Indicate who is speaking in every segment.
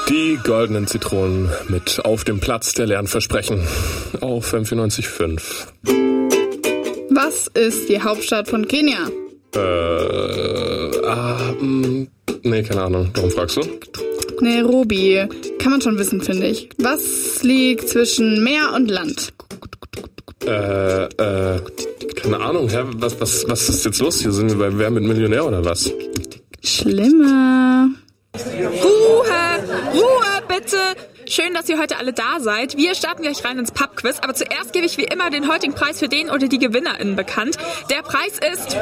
Speaker 1: Die goldenen Zitronen mit Auf dem Platz der Lernversprechen auf M94.5.
Speaker 2: Was ist die Hauptstadt von Kenia?
Speaker 1: Nee, keine Ahnung. Warum fragst du?
Speaker 2: Nairobi. Kann man schon wissen, finde ich. Was liegt zwischen Meer und Land?
Speaker 1: Keine Ahnung. Hä? Was ist jetzt los? Hier sind wir bei Wer mit Millionär oder was?
Speaker 2: Schlimmer.
Speaker 3: Ruhe, bitte! Schön, dass ihr heute alle da seid. Wir starten gleich rein ins Pub-Quiz, aber zuerst gebe ich wie immer den heutigen Preis für den oder die GewinnerInnen bekannt. Der Preis ist...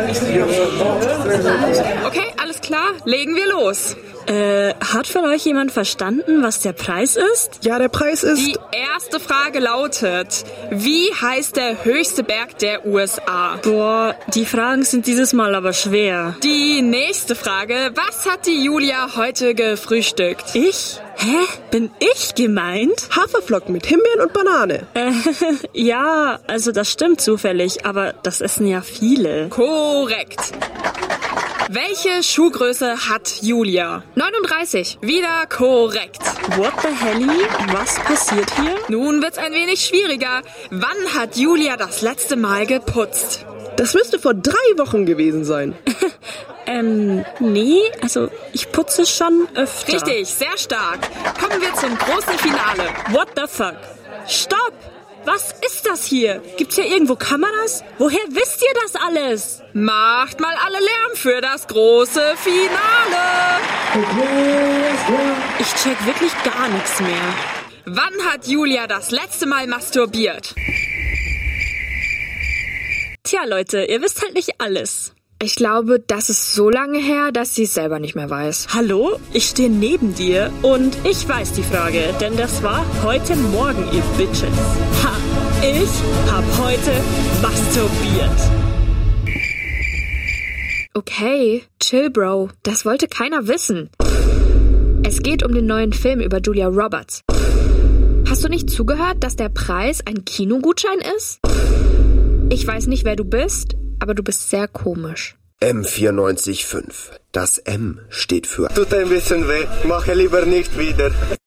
Speaker 3: Okay, alles klar, legen wir los.
Speaker 4: Hat von euch jemand verstanden, was der Preis ist?
Speaker 5: Ja, der Preis ist...
Speaker 3: Die erste Frage lautet, wie heißt der höchste Berg der USA?
Speaker 4: Boah, die Fragen sind dieses Mal aber schwer.
Speaker 3: Die nächste Frage, was hat die Julia heute gefrühstückt?
Speaker 4: Ich? Hä? Bin ich gemeint?
Speaker 5: Haferflocken mit Himbeeren und Banane.
Speaker 4: Ja, also das stimmt zufällig, aber das essen ja viele.
Speaker 3: Korrekt. Welche Schuhgröße hat Julia? 39. Wieder korrekt.
Speaker 4: What the helly? Was passiert hier?
Speaker 3: Nun wird's ein wenig schwieriger. Wann hat Julia das letzte Mal geputzt?
Speaker 5: Das müsste vor 3 Wochen gewesen sein.
Speaker 4: Nee, also ich putze schon öfter.
Speaker 3: Richtig, sehr stark. Kommen wir zum großen Finale.
Speaker 4: What the fuck? Stopp! Was ist das hier? Gibt's hier irgendwo Kameras? Woher wisst ihr das alles?
Speaker 3: Macht mal alle Lärm für das große Finale.
Speaker 4: Ich check wirklich gar nichts mehr.
Speaker 3: Wann hat Julia das letzte Mal masturbiert?
Speaker 4: Tja, Leute, ihr wisst halt nicht alles.
Speaker 6: Ich glaube, das ist so lange her, dass sie es selber nicht mehr weiß.
Speaker 4: Hallo? Ich stehe neben dir und ich weiß die Frage, denn das war heute Morgen, ihr Bitches. Ha! Ich hab heute masturbiert.
Speaker 6: Okay, chill, Bro. Das wollte keiner wissen. Es geht um den neuen Film über Julia Roberts. Hast du nicht zugehört, dass der Preis ein Kinogutschein ist? Ich weiß nicht, wer du bist, aber du bist sehr komisch.
Speaker 7: M94.5. Das M steht für...
Speaker 8: Tut ein bisschen weh. Mache lieber nicht wieder.